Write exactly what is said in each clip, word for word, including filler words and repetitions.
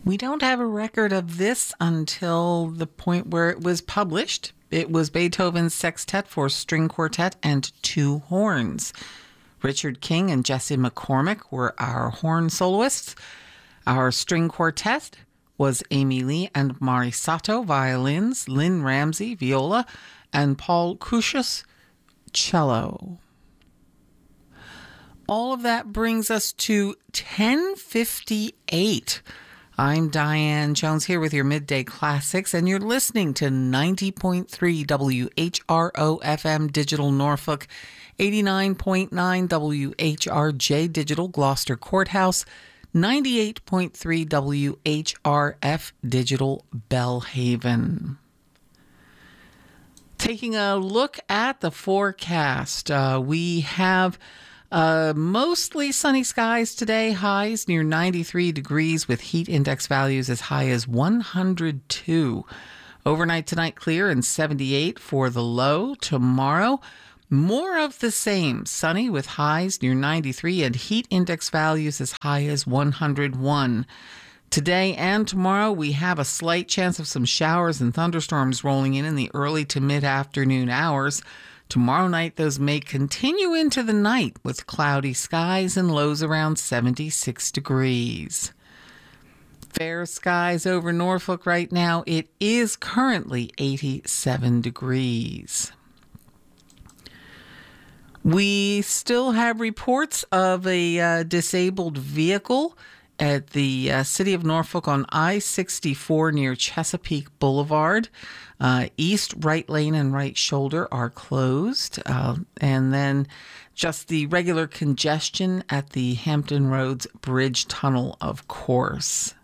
We don't have a record of this until the point where it was published. It was Beethoven's Sextet for String Quartet and Two Horns. Richard King and Jesse McCormick were our horn soloists. Our string quartet was Amy Lee and Mari Sato, violins, Lynn Ramsey, viola, and Paul Crucius, cello. All of that brings us to ten fifty-eight. I'm Diane Jones here with your Midday Classics, and you're listening to ninety point three W H R O F M Digital Norfolk, eighty-nine point nine W H R J Digital Gloucester Courthouse, ninety-eight point three W H R F Digital Bellhaven. Taking a look at the forecast, uh, we have Uh, mostly sunny skies today, highs near ninety-three degrees with heat index values as high as one hundred two. Overnight tonight clear and seventy-eight for the low. Tomorrow, more of the same, sunny with highs near ninety-three and heat index values as high as one hundred one. Today and tomorrow, we have a slight chance of some showers and thunderstorms rolling in in the early to mid-afternoon hours. Tomorrow night, those may continue into the night with cloudy skies and lows around seventy-six degrees. Fair skies over Norfolk right now. It is currently eighty-seven degrees. We still have reports of a uh, disabled vehicle at the uh, City of Norfolk on I sixty-four near Chesapeake Boulevard. Uh, east right lane and right shoulder are closed. Uh, and then just the regular congestion at the Hampton Roads Bridge Tunnel, of course.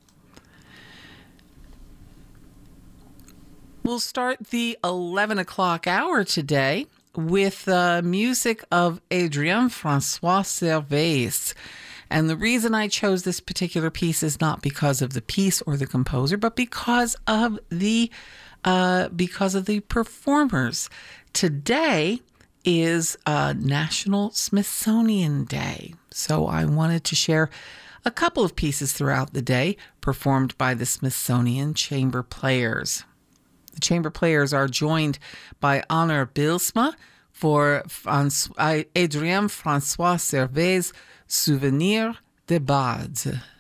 We'll start the eleven o'clock hour today with uh, music of Adrien Francois Servais. And the reason I chose this particular piece is not because of the piece or the composer, but because of the uh, because of the performers. Today is uh, National Smithsonian Day, so I wanted to share a couple of pieces throughout the day performed by the Smithsonian Chamber Players. The Chamber Players are joined by Honor Bilsma for Francois, Adrien Francois Servais' Souvenir des Bardes.